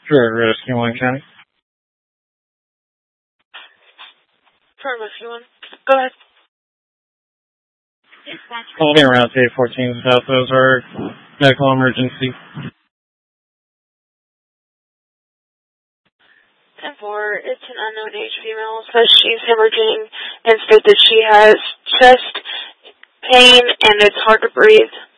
Direct Rescue 1 County. Direct Rescue 1. Go ahead. Holding around 814 South Ozark. Medical emergency. 10-4, it's an unknown age female, says she's hemorrhaging and states that she has chest pain and it's hard to breathe.